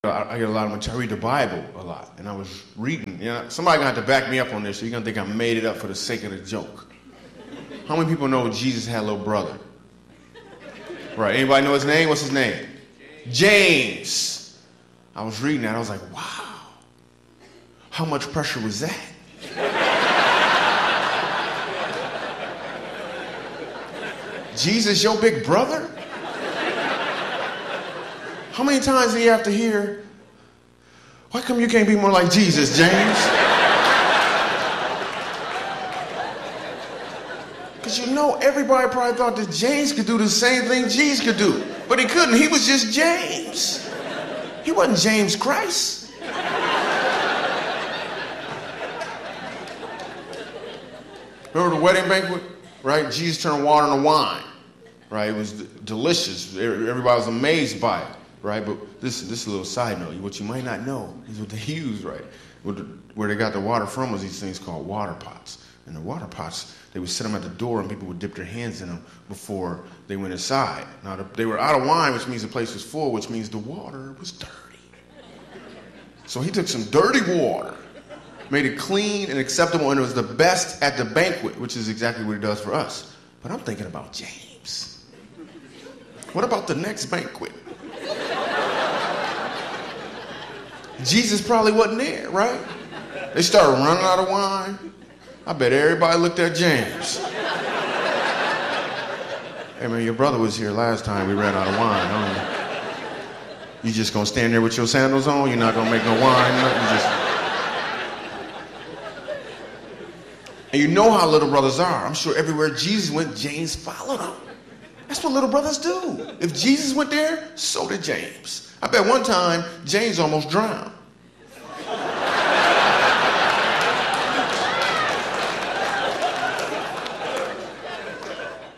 I get a lot of material. I read the Bible a lot, and I was reading. Somebody gonna have to back me up on this, so you're gonna think I made it up for the sake of the joke. How many people know Jesus had a little brother? Right? Anybody know his name? What's his name? James. I was reading that. I was like, wow. How much pressure was that? Jesus, your big brother? How many times do you have to hear, why come you can't be more like Jesus, James? Because everybody probably thought that James could do the same thing Jesus could do. But he couldn't. He was just James. He wasn't James Christ. Remember the wedding banquet? Right? Jesus turned water into wine. Right? It was delicious. Everybody was amazed by it. Right, but this is a little side note. What you might not know is what they use, right? Where they got the water from was these things called water pots. And the water pots, they would set them at the door and people would dip their hands in them before they went inside. Now, they were out of wine, which means the place was full, which means the water was dirty. So he took some dirty water, made it clean and acceptable, and it was the best at the banquet, which is exactly what he does for us. But I'm thinking about James. What about the next banquet? Jesus probably wasn't there, right? They started running out of wine. I bet everybody looked at James. Hey man, your brother was here last time we ran out of wine. You just gonna stand there with your sandals on? You're not gonna make no wine? And you know how little brothers are. I'm sure everywhere Jesus went, James followed him. That's what little brothers do. If Jesus went there, so did James. I bet one time, James almost drowned.